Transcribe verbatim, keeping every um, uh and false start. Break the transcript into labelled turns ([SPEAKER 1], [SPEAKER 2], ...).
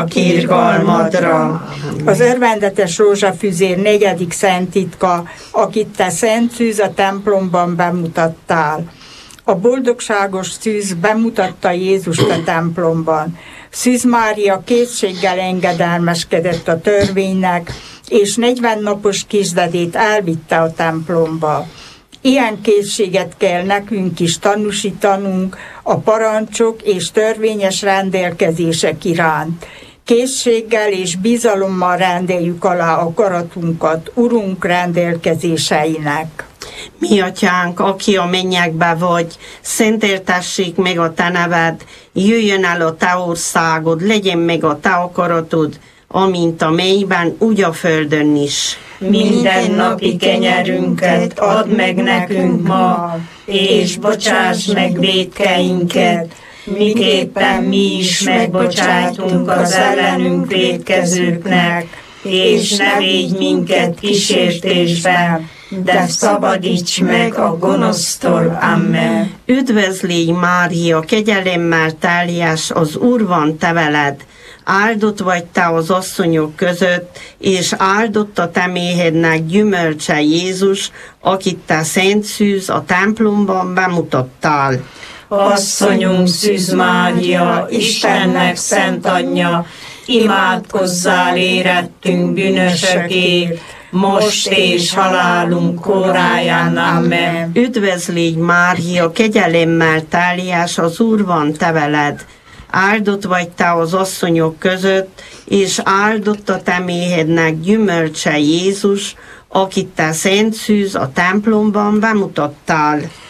[SPEAKER 1] várnak irgalmadra.
[SPEAKER 2] Az örvendetes rózsafüzér negyedik szent titka, akit te szent szűz a templomban bemutattál. A boldogságos szűz bemutatta Jézust a templomban. Szűz Mária készséggel engedelmeskedett a törvénynek, és negyven napos kisdedét elvitte a templomba. Ilyen készséget kell nekünk is tanúsítanunk a parancsok és törvényes rendelkezések iránt. Készséggel és bizalommal rendeljük alá akaratunkat Urunk rendelkezéseinek.
[SPEAKER 3] Mi atyánk, aki a mennyekbe vagy, szentéltessék meg a te neved, jöjjön el a te országod, legyen meg a te akaratod, amint a mennyben, úgy a földön is.
[SPEAKER 1] Minden napi kenyerünket add meg nekünk ma, és bocsáss meg vétkeinket, miképpen mi is megbocsájtunk az ellenünk vétkezőknek, és ne védj minket kísértésbe, de szabadíts meg a gonosztól. Amen.
[SPEAKER 3] Üdvözlégy Mária, kegyelemmel teljes, az Úr van te veled, áldott vagy te az asszonyok között, és áldott a te méhednek gyümölcse Jézus, akit te szent szűz a templomban bemutattál.
[SPEAKER 1] Asszonyunk Szűz Mária, Istennek szent anyja, imádkozzál érettünk bűnösökért, most és halálunk óráján. Amen.
[SPEAKER 3] Üdvözlégy Mária, kegyelemmel teljes, az Úr van te veled, áldott vagy te az asszonyok között, és áldott a te méhednek gyümölcse Jézus, akit te szent szűz a templomban bemutattál.